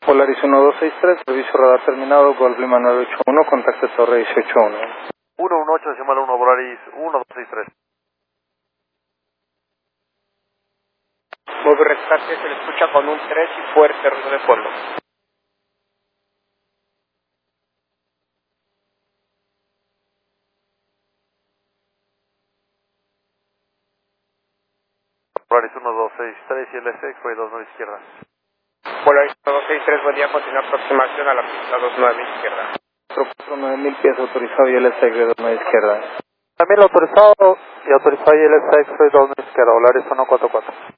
Polaris 1263, servicio radar terminado, Golf Lima 981, contacto Torre 181. 118, decimal 1, Polaris 1263. Golf Rescate se le escucha con un 3 y fuerte ruido de fondo. Polaris 1263 y LSX fue 29 izquierda. Polaris 1263, buen día, continúa aproximación a la pista 29 izquierda. 49000 pies autorizado y LSX de 29 izquierda. También autorizado y autorizado y LSX fue 29 izquierda, Polaris 144.